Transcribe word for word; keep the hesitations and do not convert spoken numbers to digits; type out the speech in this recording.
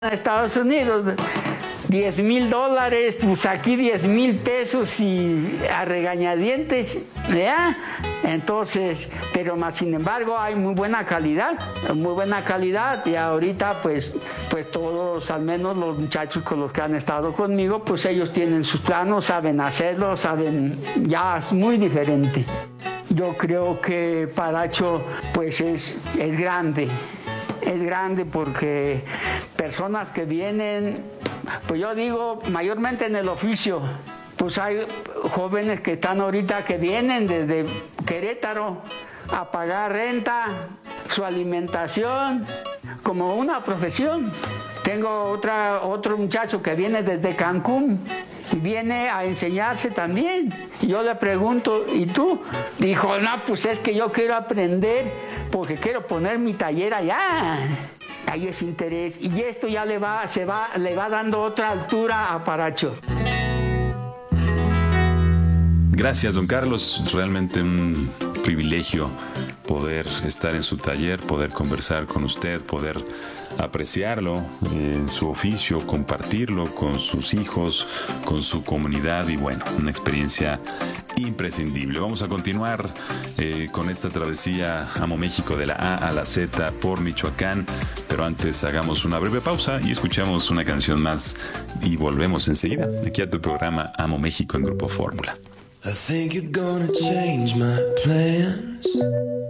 a Estados Unidos, diez mil dólares, pues aquí diez mil pesos y a regañadientes, ¿ya? Entonces, pero más sin embargo hay muy buena calidad, muy buena calidad y ahorita pues, pues todos, al menos los muchachos con los que han estado conmigo, pues ellos tienen sus planos, saben hacerlo, saben, ya es muy diferente. Yo creo que Paracho pues es, es grande. Es grande porque personas que vienen, pues yo digo, mayormente en el oficio, pues hay jóvenes que están ahorita que vienen desde Querétaro a pagar renta, su alimentación, como una profesión. Tengo otra, otro muchacho que viene desde Cancún y viene a enseñarse también. Yo le pregunto, ¿y tú? Dijo, no, pues es que yo quiero aprender porque quiero poner mi taller allá. Ahí es interés. Y esto ya le va, se va, le va dando otra altura a Paracho. Gracias, don Carlos. Realmente un privilegio poder estar en su taller, poder conversar con usted, poder apreciarlo en su oficio, compartirlo con sus hijos, con su comunidad y bueno, una experiencia imprescindible. Vamos a continuar eh, con esta travesía Amo México de la A a la Z por Michoacán, pero antes hagamos una breve pausa y escuchamos una canción más y volvemos enseguida aquí a tu programa Amo México en Grupo Fórmula. I think you're gonna change my plans.